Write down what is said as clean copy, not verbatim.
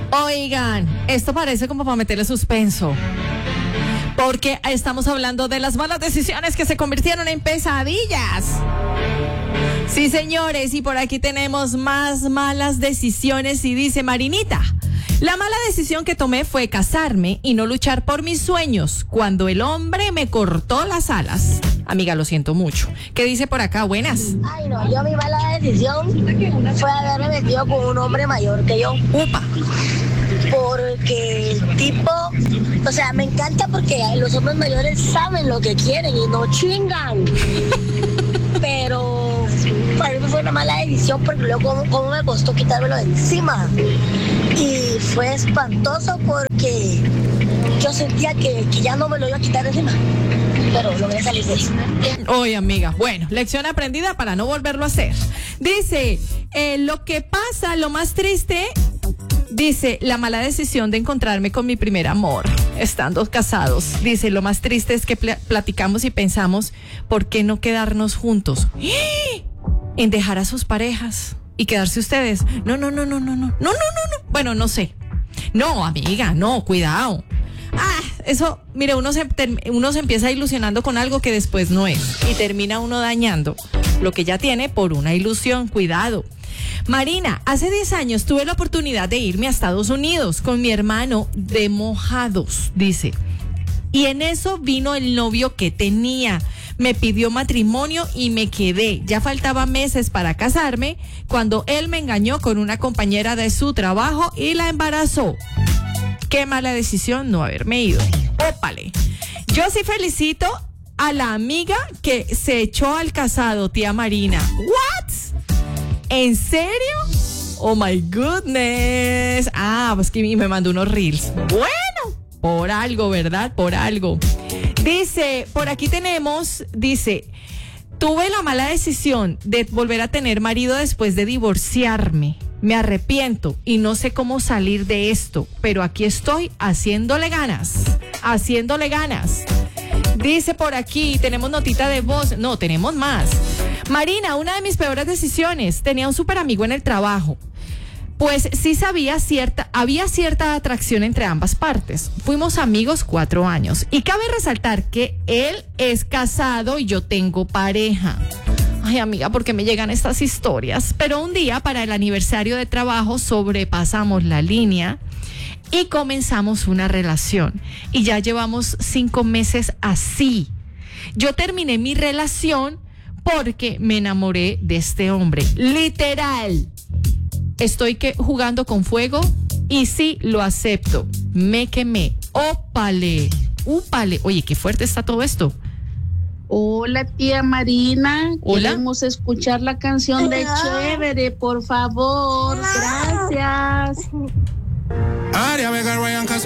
Oigan, esto parece como para meterle suspenso, porque estamos hablando de las malas decisiones que se convirtieron en pesadillas. Sí, señores, y por aquí tenemos más malas decisiones y dice Marinita: la mala decisión que tomé fue casarme y no luchar por mis sueños cuando el hombre me cortó las alas. Amiga, lo siento mucho. ¿Qué dice por acá? Buenas. Ay, no, mi mala decisión fue haberme metido con un hombre mayor que yo. Upa. Porque el tipo, o sea, me encanta porque los hombres mayores saben lo que quieren y no chingan. Pero para mí fue una mala decisión porque luego cómo me costó quitármelo de encima. Y fue espantoso porque yo sentía que ya no me lo iba a quitar de encima. Pero logré salir de eso. Oye, amiga, bueno, lección aprendida para no volverlo a hacer. Dice, lo que pasa, lo más triste, dice, la mala decisión de encontrarme con mi primer amor, estando casados. Dice, lo más triste es que platicamos y pensamos, ¿por qué no quedarnos juntos? En dejar a sus parejas y quedarse ustedes. No. Bueno, no sé. No, amiga, no, cuidado. Eso, mire, uno se empieza ilusionando con algo que después no es y termina uno dañando lo que ya tiene por una ilusión. Cuidado. Marina, hace 10 años tuve la oportunidad de irme a Estados Unidos con mi hermano de mojados, dice. Y en eso vino el novio que tenía. Me pidió matrimonio y me quedé. Ya faltaban meses para casarme cuando él me engañó con una compañera de su trabajo y la embarazó. Qué mala decisión no haberme ido. Ópale. Yo sí felicito a la amiga que se echó al casado, tía Marina. ¿What? ¿En serio? Oh my goodness. Pues que me mandó unos reels. Bueno, por algo, ¿verdad? Por algo. Dice, por aquí tenemos, dice, tuve la mala decisión de volver a tener marido después de divorciarme. Me arrepiento y no sé cómo salir de esto, pero aquí estoy haciéndole ganas. Dice por aquí, tenemos notita de voz. No, tenemos más. Marina, una de mis peores decisiones, tenía un súper amigo en el trabajo. Pues sí había cierta atracción entre ambas partes. Fuimos amigos 4 años. Y cabe resaltar que él es casado y yo tengo pareja. Ay, amiga, ¿por qué me llegan estas historias? Pero un día, para el aniversario de trabajo, sobrepasamos la línea y comenzamos una relación. Y ya llevamos 5 meses así. Yo terminé mi relación porque me enamoré de este hombre. Literal. Estoy jugando con fuego y sí lo acepto. Me quemé. Ópale. Úpale. Oye, qué fuerte está todo esto. Hola, tía Marina. Hola. Queremos escuchar la canción de Chévere, por favor. Gracias.